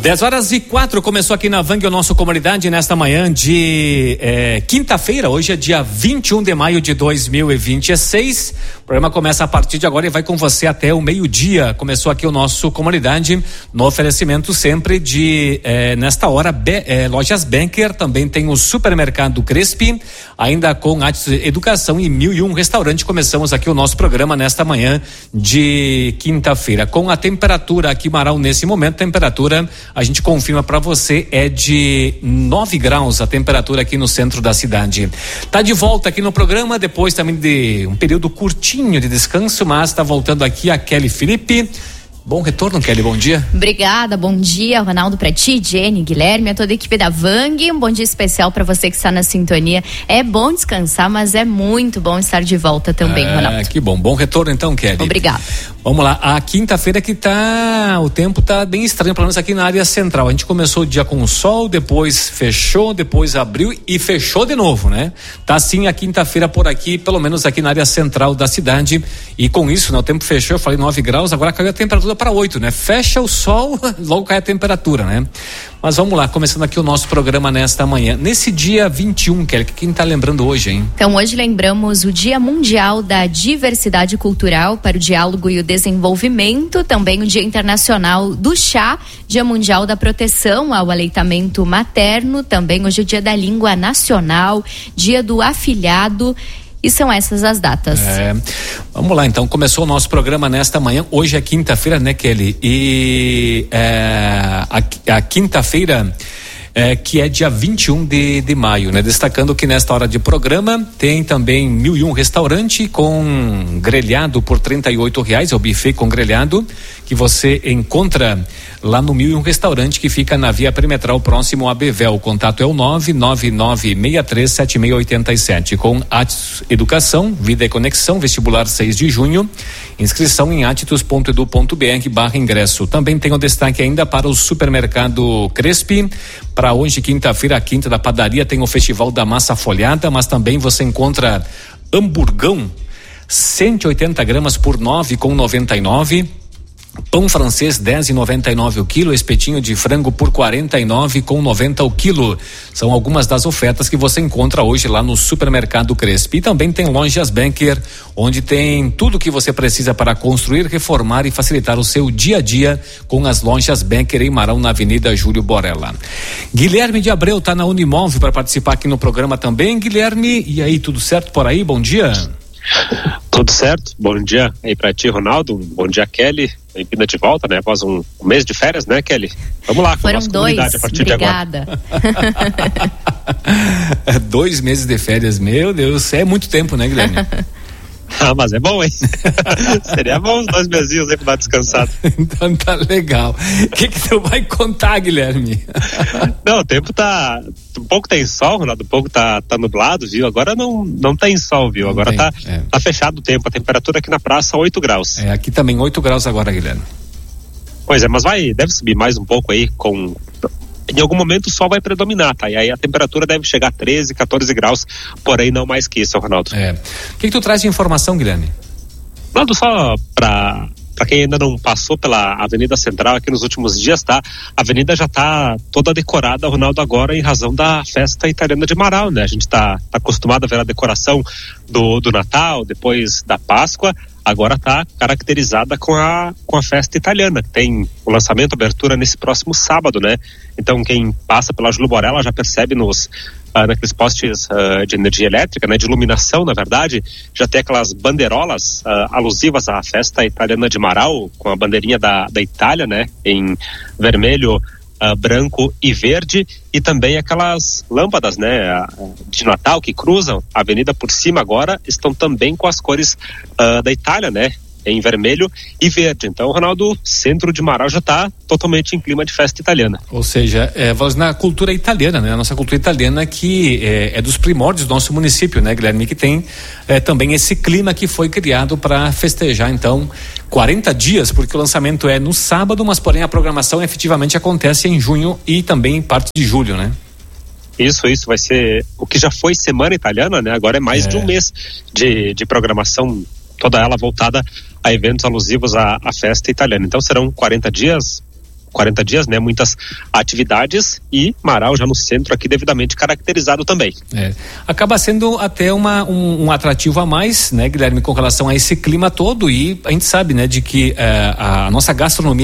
10h04, começou aqui na Vang o nosso Comunidade nesta manhã de quinta-feira. Hoje é dia 21 de maio de 2026. O programa começa a partir de agora e vai com você até o meio-dia. Começou aqui o nosso Comunidade no oferecimento sempre de, nesta hora, Lojas Banker. Também tem o Supermercado Crespi, ainda com Atos Educação e 1001 Restaurante. Começamos aqui o nosso programa nesta manhã de quinta-feira. Com a temperatura aqui em Marau nesse momento, temperatura a gente confirma para você, é de 9 graus a temperatura aqui no centro da cidade. Tá de volta aqui no programa, depois também de um período curtinho de descanso, mas tá voltando aqui a Kelly Felipe. Bom retorno, Kelly, bom dia. Obrigada, bom dia, Ronaldo, pra ti, Jenny, Guilherme, a toda a equipe da Vang. Um bom dia especial pra você que está na sintonia. É bom descansar, mas é muito bom estar de volta também, Ronaldo. Que bom, bom retorno então, Kelly. Obrigada. Vamos lá, a quinta-feira que o tempo tá bem estranho, pelo menos aqui na área central. A gente começou o dia com o sol, depois fechou, depois abriu e fechou de novo, né? Tá assim a quinta-feira por aqui, pelo menos aqui na área central da cidade, e com isso, né, o tempo fechou, eu falei 9 graus, agora caiu a temperatura para 8, né? Fecha o sol, logo cai a temperatura, né? Mas vamos lá, começando aqui o nosso programa nesta manhã. Nesse dia 21, Kelly, quem tá lembrando hoje, hein? Então, hoje lembramos o Dia Mundial da Diversidade Cultural para o Diálogo e o Desenvolvimento, também o Dia Internacional do Chá, Dia Mundial da Proteção ao Aleitamento Materno, também hoje é o Dia da Língua Nacional, Dia do Afilhado. E são essas as datas. Vamos lá, então. Começou o nosso programa nesta manhã. Hoje é quinta-feira, né, Kelly? E a quinta-feira, que é dia 21 de maio, né? Destacando que nesta hora de programa tem também 1001 Restaurante com grelhado por R$38, é o buffet com grelhado que você encontra lá no 1001 Restaurante, que fica na Via Perimetral, próximo a Bevel. O contato é o 999637687. Com Atos Educação, Vida e Conexão, vestibular 6 de junho. Inscrição em atitus.edu.br/ingresso. Também tem o destaque ainda para o Supermercado Crespi. Para hoje, quinta-feira, a quinta da padaria, tem o Festival da Massa Folhada, mas também você encontra hamburgão, 180 gramas por R$9,99. Pão francês, R$10,99 o quilo, espetinho de frango por R$49,90 o quilo. São algumas das ofertas que você encontra hoje lá no Supermercado Crespi. E também tem Lojas Banker, onde tem tudo o que você precisa para construir, reformar e facilitar o seu dia a dia com as Lojas Banker em Marão, na Avenida Júlio Borella. Guilherme de Abreu tá na Unimóvel para participar aqui no programa também. Guilherme, e aí, tudo certo por aí? Bom dia. Tudo certo, bom dia aí pra ti, Ronaldo, bom dia, Kelly, bem-vinda de volta, né, após um mês de férias, né, Kelly? Vamos lá, foram 2, a partir obrigada. De agora. 2 meses de férias, meu Deus, é muito tempo, né, Guilherme? Mas é bom, hein? Seria bom os 2 mesinhos aí pra dar descansado. Então tá legal. O que tu vai contar, Guilherme? Não, o tempo tá... Um pouco tem sol, Ronaldo, um pouco tá nublado, viu? Agora não tem sol, viu? Agora tá fechado o tempo. A temperatura aqui na praça, 8 graus. Aqui também 8 graus agora, Guilherme. Pois é, mas deve subir mais um pouco aí com... Em algum momento o sol vai predominar, tá? E aí a temperatura deve chegar a 13, 14 graus, porém não mais que isso, Ronaldo. O que tu traz de informação, Guilherme? Ronaldo, só para quem ainda não passou pela Avenida Central aqui nos últimos dias, tá? A avenida já tá toda decorada, Ronaldo, agora em razão da festa italiana de Marau, né? A gente tá acostumado a ver a decoração do Natal, depois da Páscoa. Agora está caracterizada com a festa italiana, que tem o lançamento, abertura nesse próximo sábado, né? Então quem passa pela Júlio Borella já percebe naqueles postes de energia elétrica, né? De iluminação, na verdade, já tem aquelas bandeirolas alusivas à festa italiana de Marau, com a bandeirinha da Itália, né? Em vermelho, branco e verde, e também aquelas lâmpadas, né, de Natal que cruzam a avenida por cima agora estão também com as cores da Itália, né, em vermelho e verde. Então, Ronaldo, centro de Marau já está totalmente em clima de festa italiana. Ou seja, na cultura italiana, né? A nossa cultura italiana que é dos primórdios do nosso município, né, Guilherme, que tem também esse clima que foi criado para festejar, então, 40 dias, porque o lançamento é no sábado, mas porém a programação efetivamente acontece em junho e também em parte de julho, né? Isso vai ser o que já foi Semana Italiana, né? Agora é mais de um mês de programação, toda ela voltada a eventos alusivos à festa italiana. Então serão 40 dias 40 dias, né? Muitas atividades, e Marau já no centro aqui devidamente caracterizado também. Acaba sendo até um atrativo a mais, né, Guilherme, com relação a esse clima todo, e a gente sabe, né, de que a nossa gastronomia